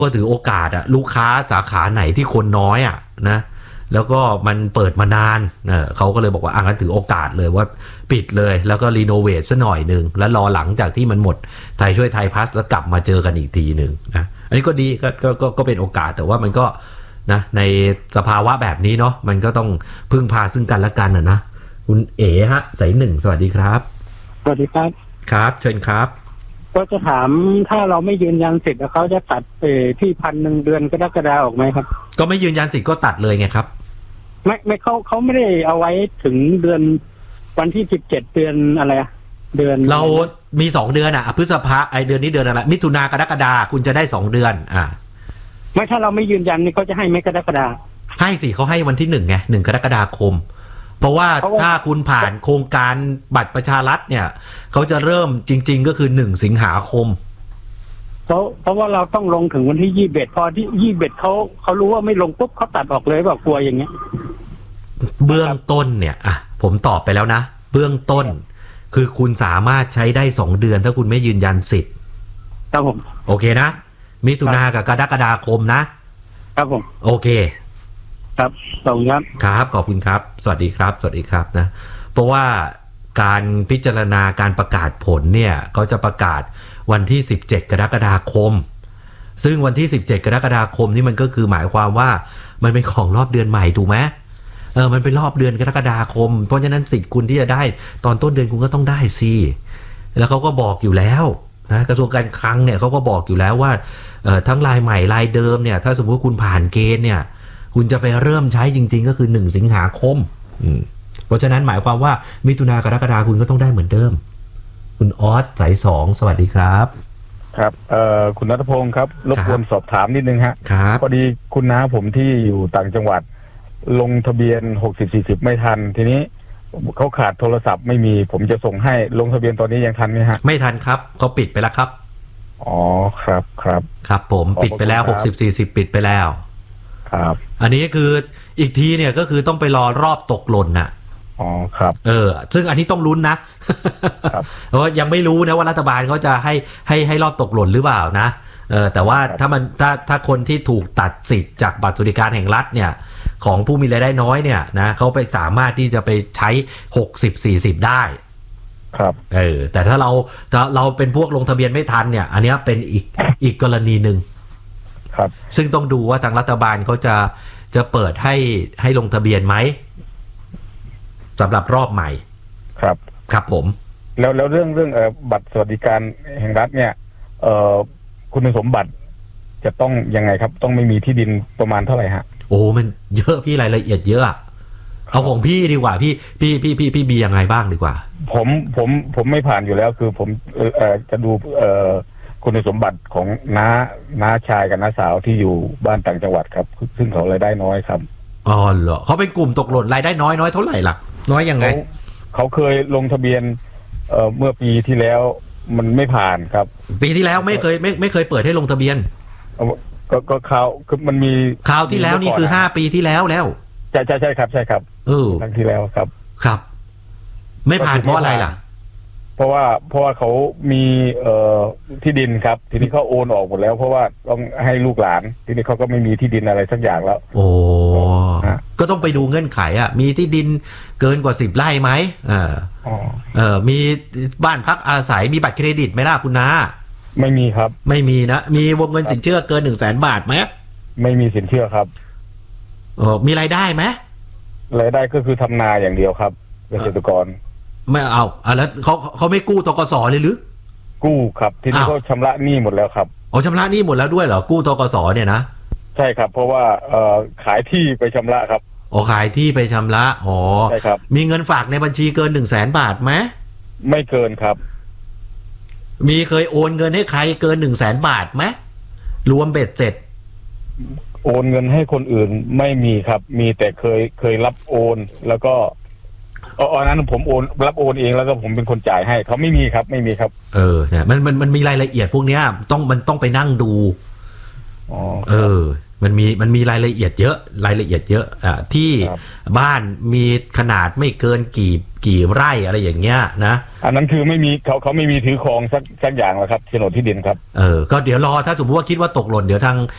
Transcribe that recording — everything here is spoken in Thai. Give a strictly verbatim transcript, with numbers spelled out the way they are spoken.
ก็ถือโอกาสอะลูกค้าสาขาไหนที่คนน้อยอะนะแล้วก็มันเปิดมานานเออเขาก็เลยบอกว่าอ่ะงั้นถือโอกาสเลยว่าปิดเลยแล้วก็รีโนเวทซะหน่อยนึงแล้วรอหลังจากที่มันหมดไทยช่วยไทยพัสแล้วกลับมาเจอกันอีกทีนึงนะอันนี้ก็ดีก็ก็ก็ก็เป็นโอกาสแต่ว่ามันก็นะในสภาวะแบบนี้เนาะมันก็ต้องพึ่งพาซึ่งกันและกันนะนะคุณเอ๋ฮะสายหนึ่งสวัสดีครับสวัสดีครับครับเชิญครับก็จะถามถ้าเราไม่ยืนยันสิทธิ์เขาจะตัดเออที่พันหนึ่งเดือนกรกฎาคมออกไหมครับก็ไม่ยืนยันสิทธิ์ก็ตัดเลยไงครับไม่ไม่เขาเขาไม่ได้เอาไว้ถึงเดือนวันที่สิบเจ็ดเดือนอะไรอะเดือนเรามีสองเดือนอ่ะพฤษภาไอเดือนนี้เดือนอะไรมิถุนากรกฎาคุณจะได้สองเดือนอ่าไม่ถ้าเราไม่ยืนยันนี่เขาจะให้ไหมกรกฎาให้สิเขาให้วันที่หนึ่งไงหนึ่งกรกฎาคมเพราะว่าถ้าคุณผ่านโครงการบัตรประชารัฐเนี่ยเขาจะเริ่มจริงๆก็คือหนึ่งสิงหาคมเพราะเพราะว่าเราต้องลงถึงวันที่ยี่สิบเอ็ดพอที่ยี่สิบเอ็ดเขาเขารู้ว่าไม่ลงปุ๊บเขาตัดออกเลยแบบกลัวอย่างเงี้ยเบื้องต้นเนี่ยอ่ะผมตอบไปแล้วนะเบื้องต้นคือคุณสามารถใช้ได้สองเดือนถ้าคุณไม่ยืนยันสิทธิ์ครับผมโอเคนะมิถุนากับกรกฎาคมนะครับผมโอเคครับขอบคุณครับครับขอบคุณครับสวัสดีครับสวัสดีครับนะเพราะว่าการพิจารณาการประกาศผลเนี่ยเขาจะประกาศวันที่สิบเจ็ดกรกฎาคมซึ่งวันที่สิบเจ็ดกรกฎาคมนี่มันก็คือหมายความว่ามันเป็นของรอบเดือนใหม่ถูกไหมเออมันเป็นรอบเดือนกรกฎาคมเพราะฉะนั้นสิทธิ์คุณที่จะได้ตอนต้นเดือนคุณก็ต้องได้สิแล้วเขาก็บอกอยู่แล้วนะกระทรวงการคลังเนี่ยเขาก็บอกอยู่แล้วว่าเอ่อทั้งรายใหม่รายเดิมเนี่ยถ้าสมมติคุณผ่านเกณฑ์เนี่ยคุณจะไปเริ่มใช้จริงๆก็คือหนึ่งสิงหาคมอืมเพราะฉะนั้นหมายความว่ามิถุนากรกฎาคมคุณก็ต้องได้เหมือนเดิมคุณออสสายสองสวัสดีครับครับเอ่อคุณณัฐพงศ์ครับรบกวนสอบถามนิดนึงฮะครับพอดีคุณน้าผมที่อยู่ต่างจังหวัดลงทะเบียนหกสิบ สี่สิบไม่ทันทีนี้เขาขาดโทรศัพท์ไม่มีผมจะส่งให้ลงทะเบียนตอนนี้ยังทันไหมฮะไม่ทันครับเขาปิดไปแล้วครับอ๋อครับครับครับผมปิดไปแล้วหกสิบ สี่สิบปิดไปแล้วครับอันนี้คืออีกทีเนี่ยก็คือต้องไปรอรอบตกหล่นน่ะอ๋อครับเออซึ่งอันนี้ต้องลุ้นนะเพราะยังไม่รู้นะว่ารัฐบาลเขาจะให้ให้ให้รอบตกหล่นหรือเปล่านะเออแต่ว่าถ้ามันถ้าถ้าคนที่ถูกตัดสิทธิ์จากบัตรสวัสดิการแห่งรัฐเนี่ยของผู้มีรายได้น้อยเนี่ยนะเขาไปสามารถที่จะไปใช้หกสิบ สี่สิบได้ครับเออแต่ถ้าเราถ้าเราเป็นพวกลงทะเบียนไม่ทันเนี่ยอันนี้เป็นอีกอีกกรณีหนึ่งครับซึ่งต้องดูว่าทางรัฐบาลเขาจะจะเปิดให้ให้ลงทะเบียนไหมสำหรับรอบใหม่ครับครับผมแล้วแล้วเรื่องเรื่องเอ่อบัตรสวัสดิการแห่งรัฐเนี่ยเอ่อคุณสมบัติจะต้องยังไงครับต้องไม่มีที่ดินประมาณเท่าไหร่ฮะโอ้มันเยอะพี่รายละเอียดเยอะเอาของพี่ดีกว่าพี่พี่พี่พี่พี่มียังไงบ้างดีกว่าผมผมผมไม่ผ่านอยู่แล้วคือผมเอ่อจะดูเอ่อคุณสมบัติของน้าน้าชายกับน้าสาวที่อยู่บ้านต่างจังหวัดครับซึ่งเขารายได้น้อยครับอ๋อเหรอเขาเป็นกลุ่มตกหล่นรายได้น้อยน้อยเท่าไหร่ล่ะน้อยยังไงเขาเคยลงทะเบียนเอ่อเมื่อปีที่แล้วมันไม่ผ่านครับปีที่แล้วไม่เคยไม่ไม่เคยเปิดให้ลงทะเบียนก็ก็ข่าวคือมันมีข่าวที่แล้วนี่คือห้าปีที่แล้วแล้วใช่ใช่ใช่ครับใช่ครับเออครั้งที่แล้วครับครับไม่ผ่านเพราะอะไรล่ะเพราะว่าเพราะว่าเขามีเอ่อที่ดินครับทีนี้เขาโอนออกหมดแล้วเพราะว่าต้องให้ลูกหลานทีนี้เขาก็ไม่มีที่ดินอะไรสักอย่างแล้วโอ้ก็ต้องไปดูเงื่อนไขอ่ะมีที่ดินเกินกว่าสิบไร่ไหมเออเออมีบ้านพักอาศัยมีบัตรเครดิตไหมล่ะคุณน้าไม่มีครับไม่มีนะมีวงเงินสินเชื่อเกินหนึ่งแสนบาทไหมไม่มีสินเชื่อครับเออมีรายได้ไหมรายได้ก็คือทำนาอย่างเดียวครับเกษตรกรไม่เอาอ่ะแล้วเขาเขาไม่กู้ตกสเลยหรือกู้ครับทีนี้เขาชำระหนี้หมดแล้วครับอ๋อชำระหนี้หมดแล้วด้วยเหรอกู้ตกสเนี่ยนะใช่ครับเพราะว่าเอ่อขายที่ไปชำระครับอ๋อขายที่ไปชำระอ๋อใช่ครับมีเงินฝากในบัญชีเกินหนึ่งแสนบาทไหมไม่เกินครับมีเคยโอนเงินให้ใครเกินหนึ่งแสนบาทไหมรวมเบ็ดเสร็จโอนเงินให้คนอื่นไม่มีครับมีแต่เคยเคยรับโอนแล้วก็อ๋อนั้นผมโอนรับโอนเองแล้วก็ผมเป็นคนจ่ายให้เขาไม่มีครับไม่มีครับเออเนี่ยมันมันมันมีรายละเอียดพวกเนี้ยต้องมันต้องไปนั่งดูอ๋อเออมันมีมันมีรายละเอียดเยอะรายละเอียดเยอะอ่ะที่บ้านมีขนาดไม่เกินกี่กี่ไร่อะไรอย่างเงี้ยนะอันนั้นคือไม่มีเขาเขาไม่มีถือครองสักสักอย่างหรอกครับโฉนดที่ดินครับเออก็เดี๋ยวรอถ้าสมมติว่าคิดว่าตกหล่นเดี๋ยวทาง